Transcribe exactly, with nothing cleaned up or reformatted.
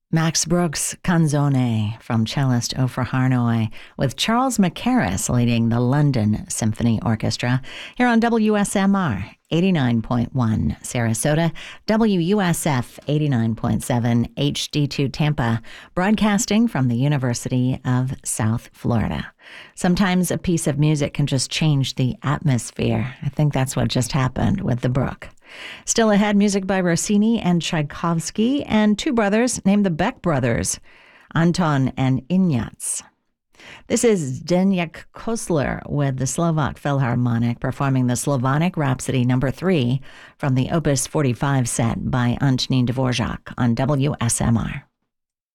Max Brooks' Canzone from cellist Ofer Harnoy, with Charles Mackerras leading the London Symphony Orchestra, here on W S M R eighty-nine point one Sarasota, W U S F eighty-nine point seven H D two Tampa, broadcasting from the University of South Florida. Sometimes a piece of music can just change the atmosphere. I think that's what just happened with The Brook. Still ahead, music by Rossini and Tchaikovsky, and two brothers named the Beck brothers, Anton and Ignaz. This is Zdeněk Kosler with the Slovak Philharmonic performing the Slavonic Rhapsody number three from the Opus forty-five set by Antonín Dvořák on W S M R.